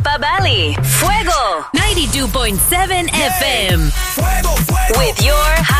Napa Valley. Fuego 92.7 FM. Fuego, fuego. With your